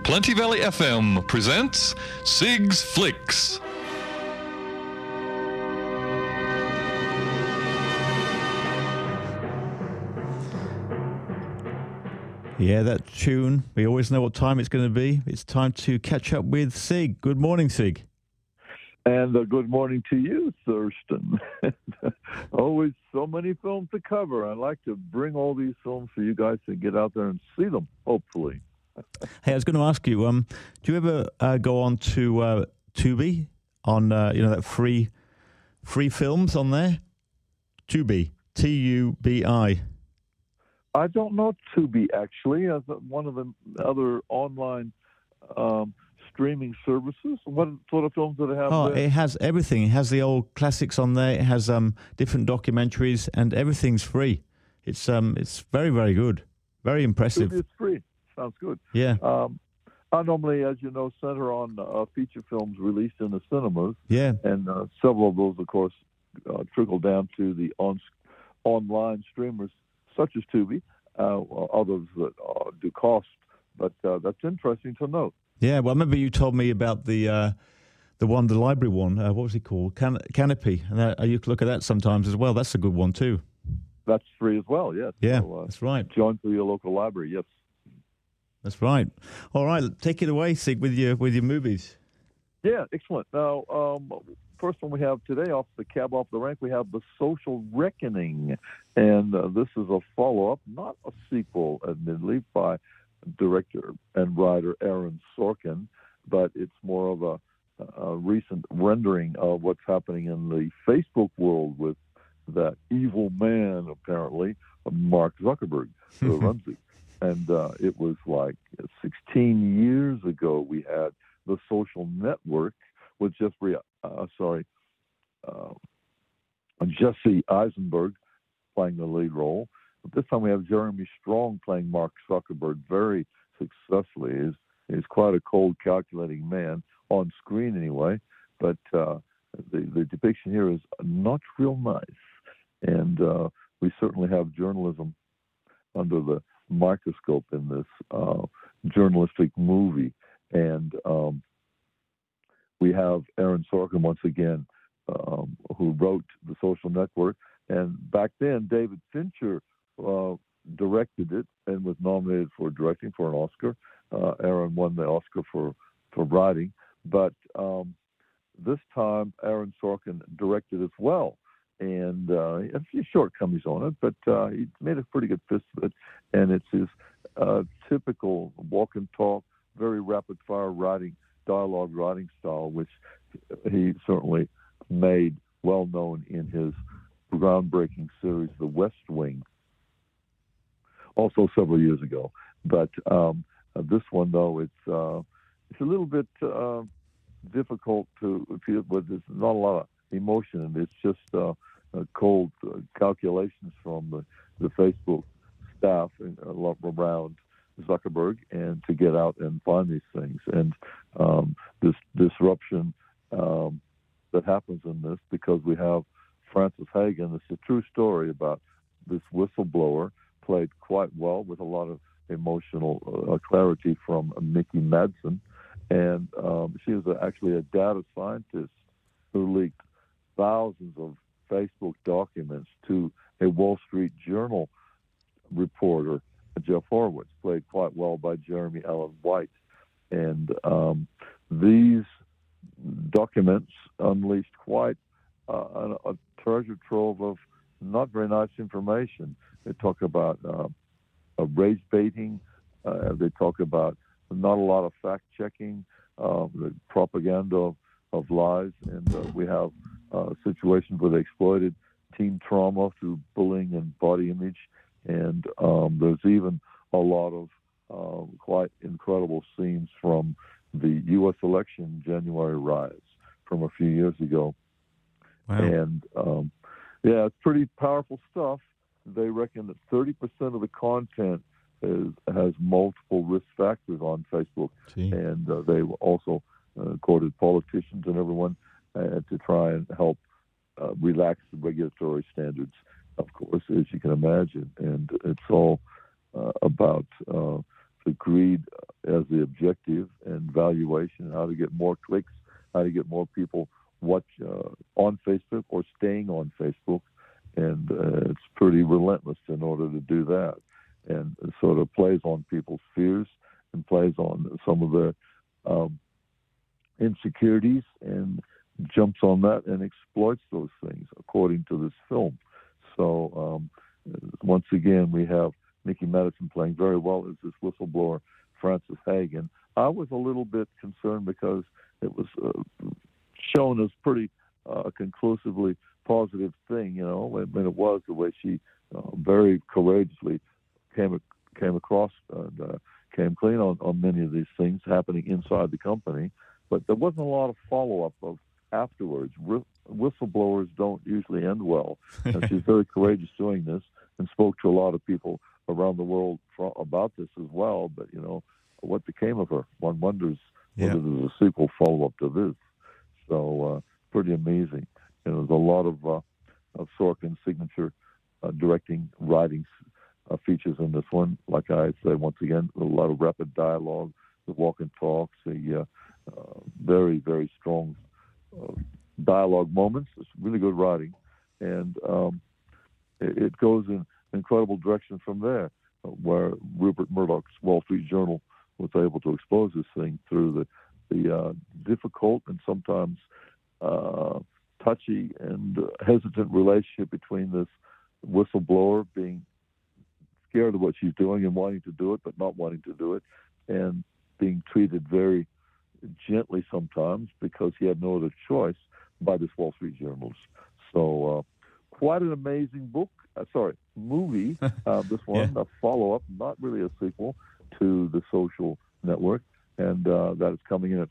Plenty Valley FM presents Sig's Flicks. Yeah, that tune. We always know what time it's going to be. It's time to catch up with Sig. Good morning, Sig. And good morning to you, Thurston. Always so many films to cover. I like to bring all these films for you guys to get out there and see them, hopefully. Hey, I was going to ask you, do you ever go on to Tubi on, that free films on there? Tubi, Tubi. I don't know Tubi, actually, as one of the other online streaming services. What sort of films do they have there? It has everything. It has the old classics on there. It has different documentaries, and everything's free. It's very, very good. Very impressive. Tubi is free. Sounds good. Yeah. I normally, as you know, center on feature films released in the cinemas. Yeah. And several of those, of course, trickle down to the online streamers, such as Tubi, others that do cost. But that's interesting to note. Yeah, well, I remember you told me about the library one. What was it called? Canopy. And I used to look at that sometimes as well. That's a good one too. That's free as well, yes. Yeah, that's right. Join through your local library, yes. That's right. All right, take it away, Sig, with your movies. Yeah, excellent. Now, first one we have today, off the rank, we have The Social Reckoning. And this is a follow-up, not a sequel, admittedly, by director and writer Aaron Sorkin, but it's more of a recent rendering of what's happening in the Facebook world with that evil man, apparently, Mark Zuckerberg, who runs it. And it was like 16 years ago we had The Social Network with Jesse Eisenberg playing the lead role. But this time we have Jeremy Strong playing Mark Zuckerberg very successfully. He's quite a cold, calculating man, on screen anyway. But the depiction here is not real nice. And we certainly have journalism under the microscope in this journalistic movie. And we have Aaron Sorkin once again, who wrote The Social Network. And back then, David Fincher directed it and was nominated for directing for an Oscar. Aaron won the Oscar for writing. But this time, Aaron Sorkin directed as well. And a few shortcomings on it, but he made a pretty good fist of it. And it's his typical walk and talk, very rapid-fire dialogue writing style, which he certainly made well-known in his groundbreaking series, The West Wing, also several years ago. But this one, though, it's a little bit difficult to feel, but there's not a lot of emotion in it. It's just cold calculations from the Facebook staff around Zuckerberg, and to get out and find these things. And this disruption that happens in this, because we have Frances Hagen. It's a true story about this whistleblower, played quite well with a lot of emotional clarity from Mickey Madsen. And she was actually a data scientist who leaked thousands of Facebook documents to a Wall Street Journal reporter, Jeff Horowitz, played quite well by Jeremy Allen White. And these documents unleashed quite a treasure trove of not very nice information. They talk about rage baiting. They talk about not a lot of fact checking, the propaganda of lies, and we have situations where they exploited teen trauma through bullying and body image, and there's even a lot of quite incredible scenes from the U.S. election January riots from a few years ago. Wow. And it's pretty powerful stuff. They reckon that 30% of the content has multiple risk factors on Facebook. Gee. And they also quoted politicians and everyone to try and help relax the regulatory standards, of course, as you can imagine. And it's all about the greed as the objective and valuation, how to get more clicks, how to get more people watch on Facebook or staying on Facebook. And it's pretty relentless in order to do that. And it sort of plays on people's fears and plays on some of their insecurities and jumps on that and exploits those things, according to this film. So once again, we have Mickey Madison playing very well as this whistleblower, Frances Hagen. I was a little bit concerned because it was shown as pretty conclusively positive thing, you know, when it was the way she very courageously came across and came clean on many of these things happening inside the company. But there wasn't a lot of follow-up of afterwards. Whistleblowers don't usually end well. And she's very courageous doing this and spoke to a lot of people around the world about this as well. But, you know, what became of her? One wonders whether there's a sequel follow-up to this. So pretty amazing. And there's a lot of Sorkin's signature directing, writing features in this one. Like I say, once again, a lot of rapid dialogue, the walk and talks, the very, very strong dialogue moments. It's really good writing. And it goes in incredible direction from there, where Rupert Murdoch's Wall Street Journal was able to expose this thing through the difficult and sometimes touchy and hesitant relationship between this whistleblower being scared of what she's doing and wanting to do it, but not wanting to do it, and being treated very gently sometimes because he had no other choice by this Wall Street journalist. So quite an amazing movie. This one, a follow-up, not really a sequel to The Social Network, and that is coming in at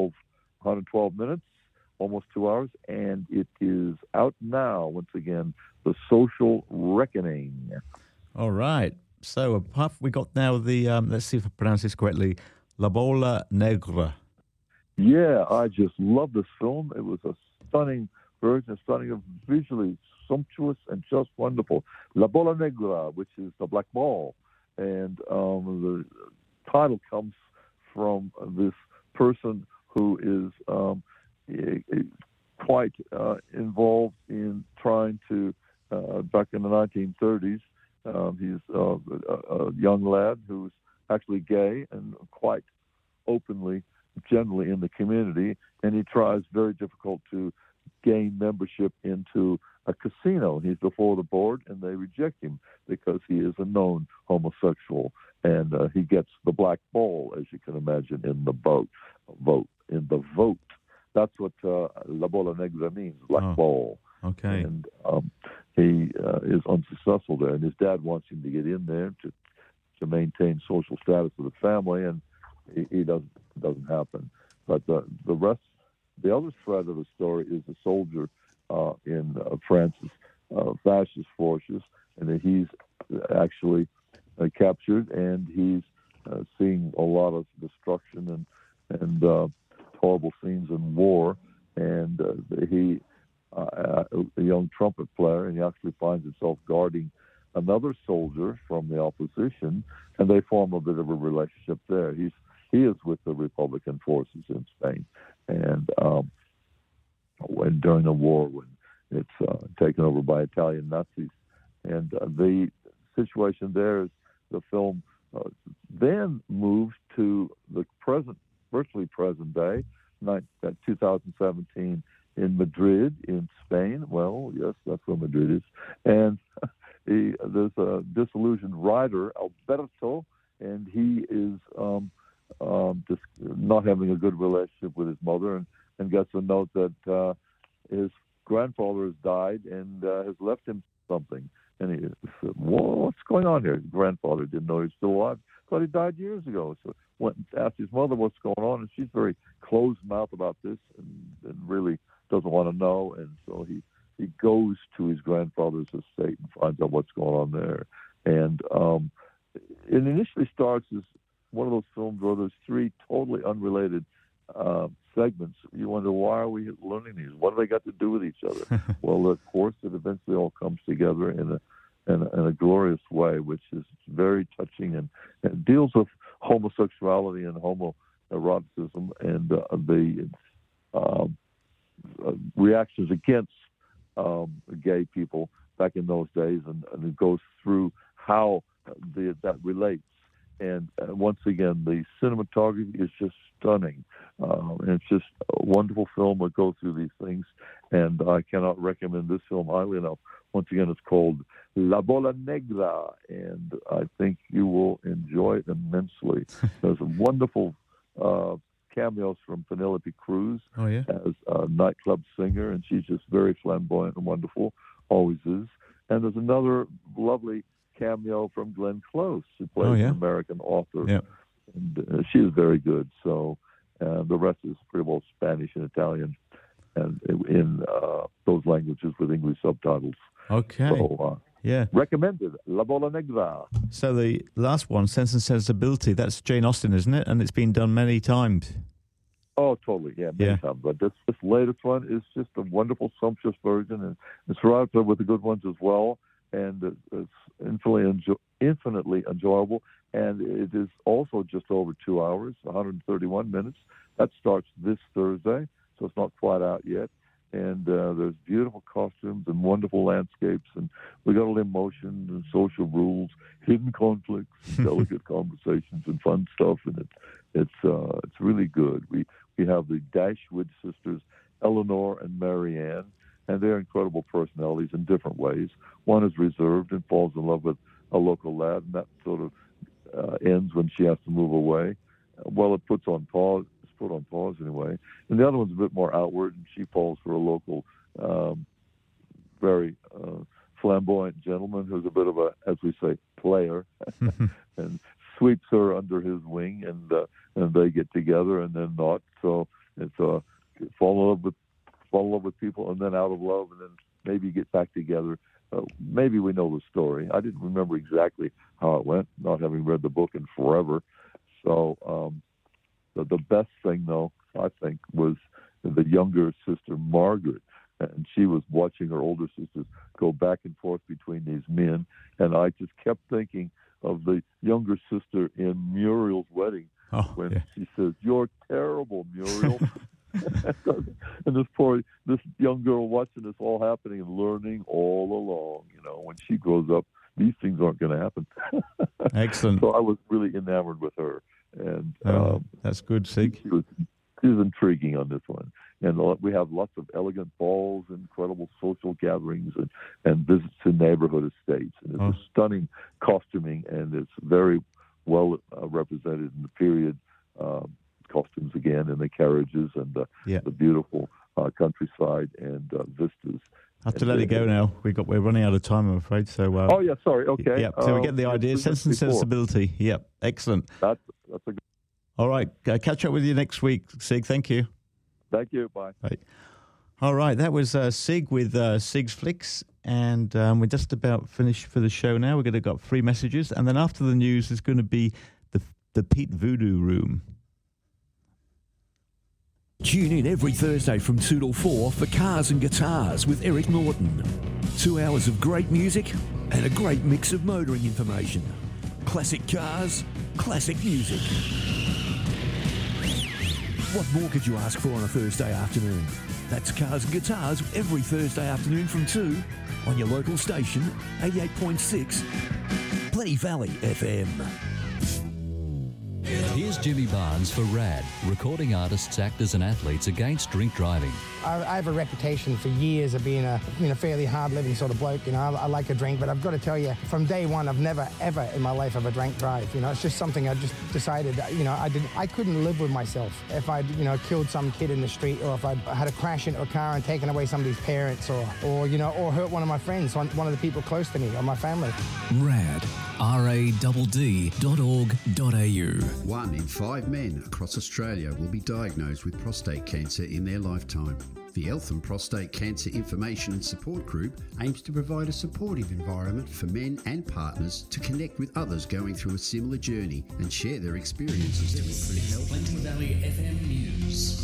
112 minutes, almost 2 hours, and it is out now, once again, The Social Reckoning. All right. So we got now the, let's see if I pronounce this correctly, La Bola Negra. Yeah, I just love this film. It was a stunning version, visually sumptuous and just wonderful. La Bola Negra, which is the black ball. And the title comes from this person who is quite involved in trying to, back in the 1930s, he's a young lad who's actually gay and quite openly, generally in the community, and he tries very difficult to gain membership into a casino. He's before the board, and they reject him because he is a known homosexual, and he gets the black ball, as you can imagine, in the vote. That's what La Bola Negra means, black ball. Okay. And he is unsuccessful there, and his dad wants him to get in there to maintain social status of the family, and he doesn't happen. But the other thread of the story is a soldier in France's fascist forces, and that he's actually captured, and he's seeing a lot of destruction and horrible scenes in war, and he a young trumpet player, and he actually finds himself guarding another soldier from the opposition, and they form a bit of a relationship there. He is with the Republican forces in Spain, and when during the war, when it's taken over by Italian Nazis, and the situation there is the film then moves to the virtually present day, 2017. In Madrid, in Spain. Well, yes, that's where Madrid is. And there's a disillusioned writer, Alberto, and he is just not having a good relationship with his mother, and gets a note that his grandfather has died and has left him something. And he said, what's going on here? His grandfather didn't know he was still alive. Thought he died years ago. So went and asked his mother what's going on, and she's very closed-mouthed about this and really doesn't want to know, and so he goes to his grandfather's estate and finds out what's going on there. And it initially starts as one of those films where there's three totally unrelated segments. You wonder, why are we learning these? What do they got to do with each other? Well, of course, it eventually all comes together in a glorious way, which is very touching and deals with homosexuality and homoeroticism and the reactions against gay people back in those days, and it goes through how that relates. And once again, the cinematography is just stunning. And it's just a wonderful film that goes through these things. And I cannot recommend this film highly enough. Once again, it's called La Bola Negra, and I think you will enjoy it immensely. There's wonderful cameos from Penelope Cruz as a nightclub singer, and she's just very flamboyant and wonderful, always is. And there's another lovely cameo from Glenn Close, who plays an American author, and she is very good. So the rest is pretty well Spanish and Italian, and in those languages with English subtitles. Okay. So, recommended, La Bola Negra. So the last one, Sense and Sensibility, that's Jane Austen, isn't it? And it's been done many times. Oh, totally, many times. But this latest one is just a wonderful, sumptuous version, and it's right up there with the good ones as well. And it's infinitely enjoyable. And it is also just over 2 hours, 131 minutes. That starts this Thursday, so it's not quite out yet. And there's beautiful costumes and wonderful landscapes, and we got all emotions and social rules, hidden conflicts, and delicate conversations, and fun stuff. And it's really good. We have the Dashwood sisters, Eleanor and Marianne, and they're incredible personalities in different ways. One is reserved and falls in love with a local lad, and that sort of ends when she has to move away. Well, it's put on pause anyway. And the other one's a bit more outward, and she falls for a local, very flamboyant gentleman who's a bit of a, as we say, player, and sweeps her under his wing, and they get together, and then not. So it's fall in love with people, and then out of love, and then maybe get back together. Maybe we know the story. I didn't remember exactly how it went, not having read the book in forever. So the best thing, though, I think, was the younger sister, Margaret. And she was watching her older sisters go back and forth between these men. And I just kept thinking of the younger sister in Muriel's wedding when she says, "You're terrible, Muriel." And this young girl watching this all happening and learning all along, when she grows up, these things aren't going to happen. Excellent. So I was really enamored with her. And that's good, Sig. She was intriguing on this one. And we have lots of elegant balls, incredible social gatherings, and visits to neighborhood estates. And it's a stunning costuming, and it's very well represented in the period costumes again, and the carriages, and the beautiful countryside and vistas. I have to let it go now. We're running out of time, I'm afraid. So. Sorry. Okay. Yeah. So we get the idea. Sense and Sensibility. Yep. Excellent. That's a good. All right. Catch up with you next week, Sig. Thank you. Thank you. Bye. Right. All right. That was Sig with Sig's Flicks, and we're just about finished for the show now. We're going to got 3 messages, and then after the news, there's going to be the Pete Voodoo Room. Tune in every Thursday from 2 till 4 for Cars and Guitars with Eric Norton. 2 hours of great music and a great mix of motoring information. Classic cars, classic music. What more could you ask for on a Thursday afternoon? That's Cars and Guitars every Thursday afternoon from 2 on your local station, 88.6 Plenty Valley FM. Here's Jimmy Barnes for RAD, recording artists, actors and athletes against drink driving. I have a reputation for years of being a fairly hard-living sort of bloke. I like a drink, but I've got to tell you, from day one, I've never, ever in my life have a drank drive. It's just something I just decided, I couldn't live with myself if I'd, killed some kid in the street, or if I'd had a crash into a car and taken away somebody's parents, or hurt one of my friends, one of the people close to me, or my family. RAD, radd.org.au. 1 in 5 men across Australia will be diagnosed with prostate cancer in their lifetime. The Eltham Prostate Cancer Information and Support Group aims to provide a supportive environment for men and partners to connect with others going through a similar journey and share their experiences to improve health. Plenty Valley FM News.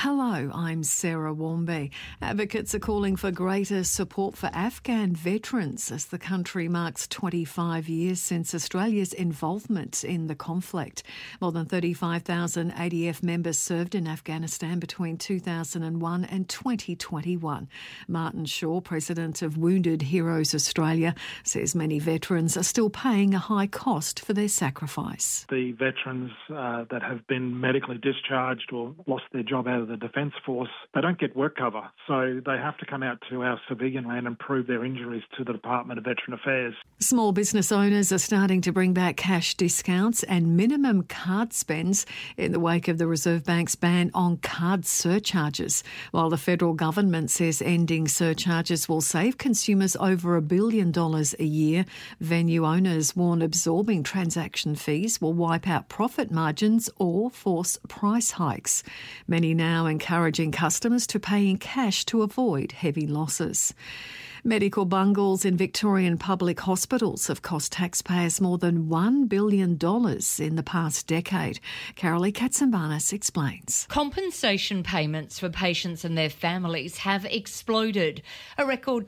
Hello, I'm Sarah Warmby. Advocates are calling for greater support for Afghan veterans as the country marks 25 years since Australia's involvement in the conflict. More than 35,000 ADF members served in Afghanistan between 2001 and 2021. Martin Shaw, president of Wounded Heroes Australia, says many veterans are still paying a high cost for their sacrifice. The veterans that have been medically discharged or lost their job out of the Defence Force, they don't get work cover, so they have to come out to our civilian land and prove their injuries to the Department of Veteran Affairs. Small business owners are starting to bring back cash discounts and minimum card spends in the wake of the Reserve Bank's ban on card surcharges. While the federal government says ending surcharges will save consumers over $1 billion a year, venue owners warn absorbing transaction fees will wipe out profit margins or force price hikes. Many now encouraging customers to pay in cash to avoid heavy losses. Medical bungles in Victorian public hospitals have cost taxpayers more than $1 billion in the past decade. Carolee Katsambanis explains. Compensation payments for patients and their families have exploded. A record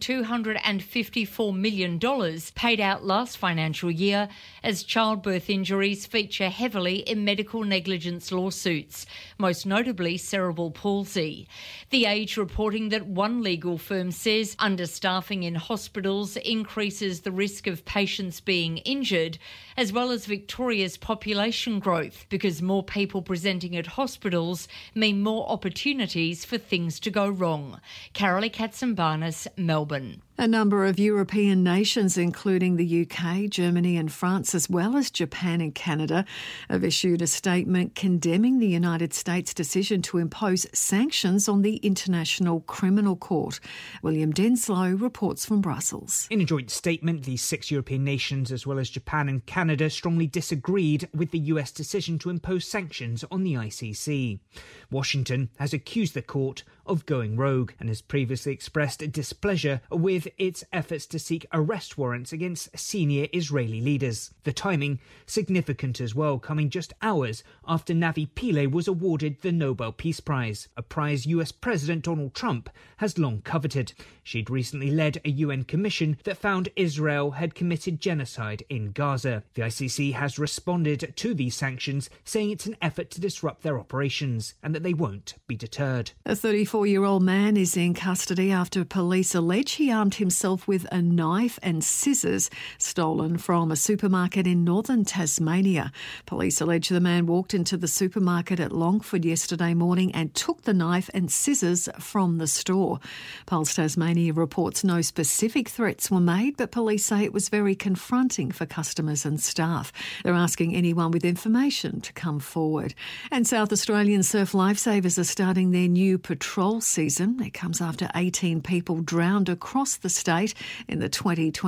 $254 million paid out last financial year as childbirth injuries feature heavily in medical negligence lawsuits, most notably cerebral palsy. The Age reporting that one legal firm says understaffing in hospitals increases the risk of patients being injured, as well as Victoria's population growth, because more people presenting at hospitals mean more opportunities for things to go wrong. Carolee Katsambanis, Melbourne. A number of European nations, including the UK, Germany and France, as well as Japan and Canada, have issued a statement condemning the United States' decision to impose sanctions on the International Criminal Court. William Denslow reports from Brussels. In a joint statement, the 6 European nations, as well as Japan and Canada, strongly disagreed with the US decision to impose sanctions on the ICC. Washington has accused the court of going rogue and has previously expressed displeasure with its efforts to seek arrest warrants against senior Israeli leaders. The timing significant as well, coming just hours after Navi Pillay was awarded the Nobel Peace Prize, a prize US President Donald Trump has long coveted. She'd recently led a UN commission that found Israel had committed genocide in Gaza. The ICC has responded to these sanctions, saying it's an effort to disrupt their operations and that they won't be deterred. A 34-year-old man is in custody after police allege he armed himself with a knife and scissors stolen from a supermarket in northern Tasmania. Police allege the man walked into the supermarket at Longford yesterday morning and took the knife and scissors from the store. Pulse Tasmania reports no specific threats were made, but police say it was very confronting for customers and staff. They're asking anyone with information to come forward. And South Australian surf lifesavers are starting their new patrol season. It comes after 18 people drowned across the state in the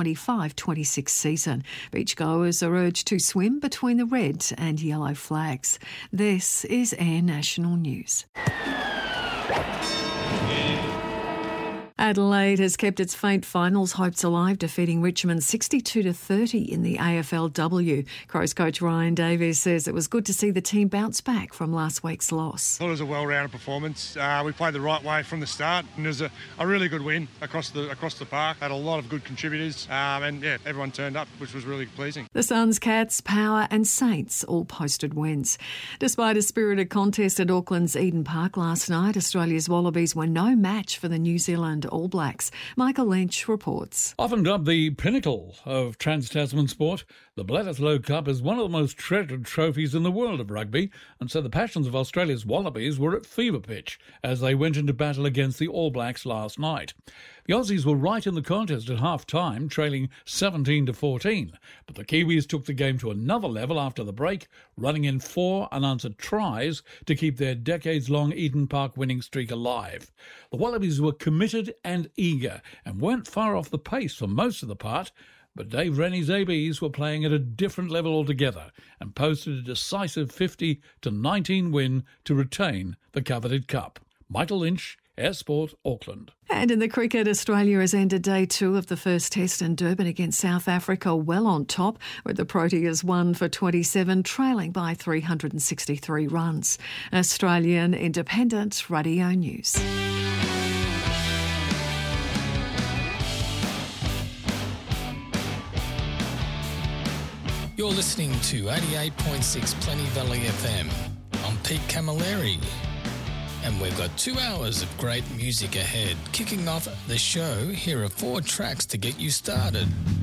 2025-26 season. Beachgoers are urged to swim between the red and yellow flags. This is Air National News. Adelaide has kept its faint finals hopes alive, defeating Richmond 62-30 in the AFLW. Crows coach Ryan Davies says it was good to see the team bounce back from last week's loss. I thought it was a well-rounded performance. We played the right way from the start, and it was a really good win across the park. Had a lot of good contributors, and everyone turned up, which was really pleasing. The Suns, Cats, Power and Saints all posted wins. Despite a spirited contest at Auckland's Eden Park last night, Australia's Wallabies were no match for the New Zealand All Blacks. Michael Lynch reports. Often dubbed the pinnacle of Trans-Tasman sport, the Bledisloe Cup is one of the most treasured trophies in the world of rugby, and so the passions of Australia's Wallabies were at fever pitch as they went into battle against the All Blacks last night. The Aussies were right in the contest at half-time, trailing 17-14, but the Kiwis took the game to another level after the break, running in 4 unanswered tries to keep their decades-long Eden Park winning streak alive. The Wallabies were committed and eager and weren't far off the pace for most of the part, but Dave Rennie's ABs were playing at a different level altogether and posted a decisive 50-19 win to retain the coveted cup. Michael Lynch, Air Sport Auckland. And in the cricket, Australia has ended day 2 of the first test in Durban against South Africa well on top, with the Proteas 1 for 27, trailing by 363 runs. Australian Independent Radio News. You're listening to 88.6 Plenty Valley FM. I'm Pete Camilleri. And we've got 2 hours of great music ahead. Kicking off the show, here are 4 tracks to get you started.